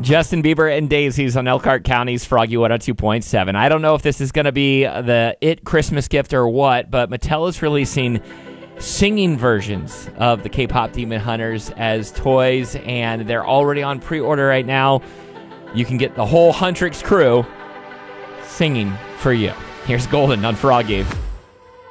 Justin Bieber and Daisies on Elkhart County's Froggy 102.7. I don't know if this is going to be the It Christmas gift or what, but Mattel is releasing singing versions of the K-pop Demon Hunters as toys, and they're already on pre-order right now. You can get the whole Huntrix crew singing for you. Here's Golden on Froggy.